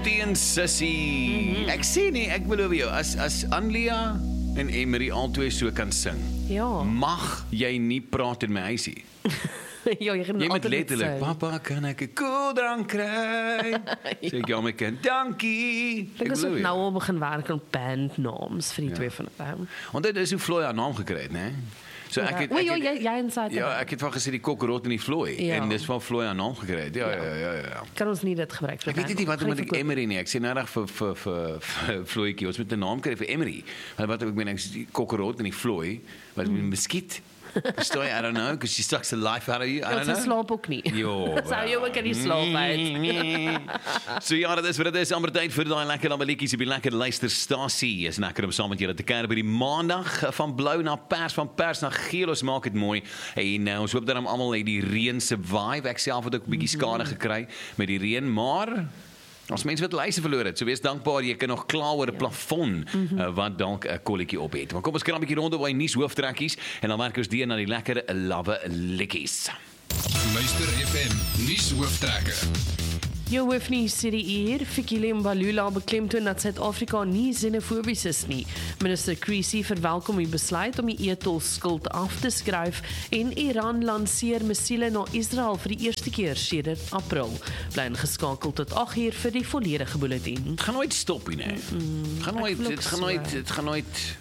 Boetie en Sissie. Ek sê nie, ek beloof jou, as Anlia en Emery albei so kan sing, Ja. mag jy nie praat in my huisie. Ja, jy gaan Jy moet altyd letterlik, sing. papa, kan ek 'n koeldrank kry? Sê ek, ja my kind, dankie. Ek is ook beloof jou. nou al begin werk aan bandnaams vir die twee van hulle. Want dit is hoe Floy haar naam gekry het, né? So ek het, O, ja, jy inside. ja, ek het van gesê die kokrot en die Floy Ja. en dis van Floy haar naam gekry het. Ja. Kan ons nie dit gebruik vir Ek weet nie wat Gaan moet nie ek verkoop. Emery nie. Ek sê nou reg vir Floytjie. Ons moet 'n naam kry vir Emery. Want wat ek meen ek die kokrot en die Floy, wat met muskiet. Verstaan jy? I don't know, because she sucks the life out of you. I Ja, don't sy know. slaap ook nie. Jo. Sou jy ook in die slaap uit. So ja, dit is wat dit is. Amper tyd vir daai lekker lammetjies op die lekker luisterstasie. Is lekker om saam met julle te kuier by die maandag van blou na pers, van pers na geel. Ons maak dit mooi. En ons hoop dat almal het die reën se vibe. Ek self het ook 'n bietjie skade gekry met die reën, maar as mense wat luister verloor het, so wees dankbaar jy kan nog kla oor 'n plafon wat dalk 'n kolletjie op het. Maar kom ons kyk 'n bietjie rondom by nuus hooftrekkies en dan werk ons deur na die lekker lawwe likkies. Luister FM nuus hooftrekke. Jou hoofnuus sê die eer, Fikile Mbalula beklemtoon dat Suid-Afrika nie xenofobies is nie. Minister Creasy verwelkom die besluit om die etolskuld af te skryf en Iran lanseer missiele na Israel vir die eerste keer sedert April. Bly ingeskakel tot 8uur vir die volledige bulletin. Het gaan nooit stop nie. Dit gaan nooit.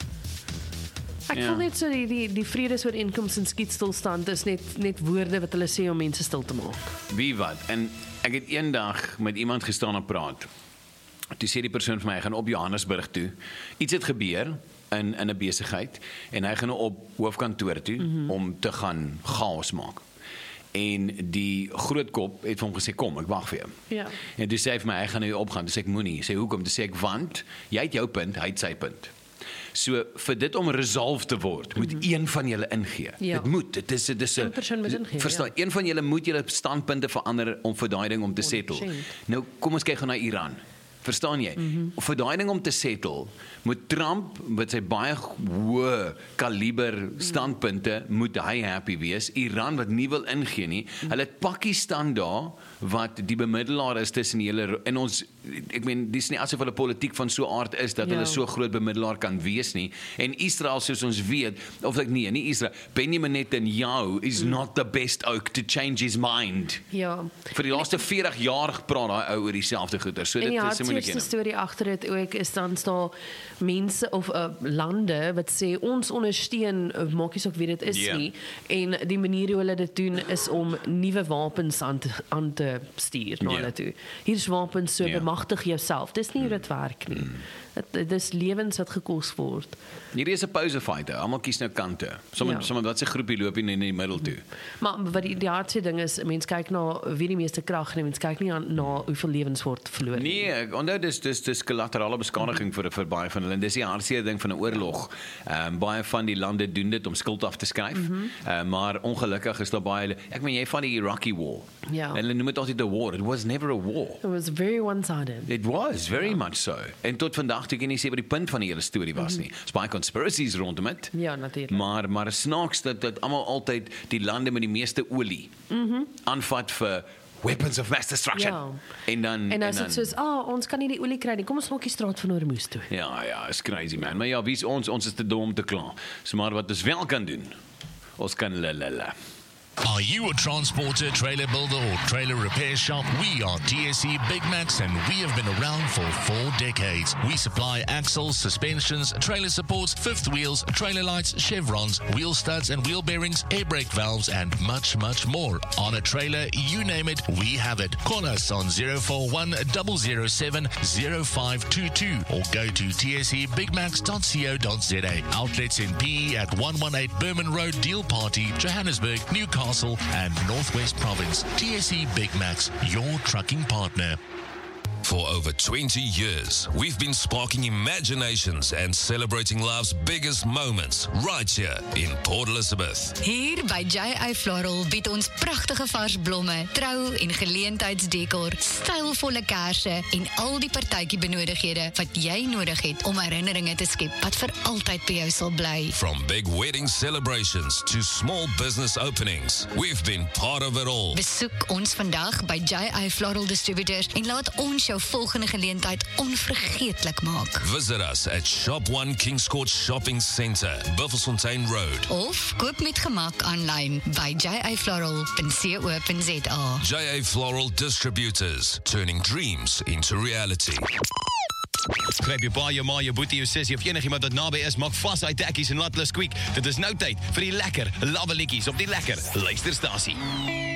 Ek voel net so die vredesooreenkoms en skietstilstand is net woorde wat hulle sê om mense stil te maak. Wie wat? En ek het eendag met iemand gestaan en praat. Toe sê die persoon vir my, hy gaan op Johannesburg toe. Iets het gebeur in 'n besigheid en hy gaan nou op hoofkantoor toe om te gaan chaos maak. En die groot kop het vir hom gesê, kom, ek wag vir jou. Ja. En toe sê hy vir my, hy gaan nou opgaan. Toe sê ek, moenie. Sê, hoekom? Toe sê ek, want jy het jou punt, hy het sy punt. So vir dit om resolve te word, moet een van julle ingee. Ja. Dit moet, dit is 'n persoon moet ingee, verstaan, een van julle moet julle standpunte verander om vir daai ding om te settle. 100%. Nou kom ons kyk gou na Iran. Verstaan jy? Vir daai ding om te settle, moet Trump met sy baie hoë kaliber standpunte moet hy happy wees. Iran wat nie wil ingee nie. Hulle het Pakistan daar wat die bemiddelaar is tussen julle en ons. Ek meen dis nie asof hulle politiek van so aard is dat hulle so groot bemiddelaar kan wees nie. En Israel soos ons weet, of ek nie Israel, Benjamin Netanyahu is not the best ook to change his mind. Ja. Vir die laaste 40 jaar gepraat daai ou oor dieselfde goeie. So En dit die is moeilik. hartseerste storie agter dit ook is dan daar mense of lande wat sê ons ondersteun, maak nie saak wie dit is Ja. nie, en die manier hoe hulle dit doen is om nuwe wapens aan te stuur na Ja. hulle toe. Hier's wapens, so Ja. bemagtig jouself. Dis nie hoe dit werk nie. Dit is lewens wat gekos word. Hierdie is 'n pouse-fight. Almal kies nou kante. Sommige wat se groepie loop in die middel toe. Maar wat die hardste ding is, mense kyk na wie die meeste krag en mense kyk nie na hoeveel lewens word verloor. Nee, ek onthou dis kollaterale beskadiging vir baie van hulle. En dis die hardste ding van 'n oorlog. Baie van die lande doen dit om skuld af te skryf. Maar ongelukkig is daar baie, ek meen jy van die Iraqi war. Ja. En hulle noem dit altyd 'n war. It was never a war. It was very one-sided. It was very much so. En tot vandag toe kan jy sê wat die punt van die hele storie was nie. Is baie conspiracies rondom dit. Ja, natuurlik. Maar snaaks dat almal altyd die lande met die meeste olie aanvat vir weapons of mass destruction. Ja. En dan En as dit soos, ons kan nie die olie kry nie, kom ons maak die straat van Hormuz toe. ja, is crazy man. Maar ja, wie is ons is te dom om te kla. So maar wat ons wel kan doen. Ons kan la. Are you a transporter, trailer builder, or trailer repair shop? We are TSE Big Macs and we have been around for 4 decades. We supply axles, suspensions, trailer supports, fifth wheels, trailer lights, chevrons, wheel studs and wheel bearings, air brake valves, and much, much more. On a trailer, you name it, we have it. Call us on 041 007 0522 or go to tsebigmacs.co.za. Outlets in PE at 118 Berman Road, Deal Party, Johannesburg, Newcastle, and Northwest Province. TSE Big Macs, your trucking partner. For over 20 years, we've been sparking imaginations and celebrating life's biggest moments right here in Port Elizabeth. Hier by J.I. Floral bied ons pragtige vars blomme, trou- en geleentheidsdekor, stylvolle kaarse en al die partytjie benodighede wat jy nodig het om herinneringe te skep wat vir altyd by jou sal bly. From big wedding celebrations to small business openings, we've been part of it all. Besoek ons vandag by J.I. Floral Distributors en laat ons jou jou volgende geleentheid onvergeetlik maak. Visit us at Shop 1 Kings Court Shopping Centre, Buffelsfontein Road. Of koop met gemak aanlyn by jafloral.co.za. J.A. Floral Distributors, turning dreams into reality. Gryp jou pa, jou ma, jou boetie, jou sussie of enigiemand wat naby is, maak vas uit tekkies en laat hulle squeak. Dit is nou tyd vir die lekker lawwe liedjies op die lekker luisterstasie.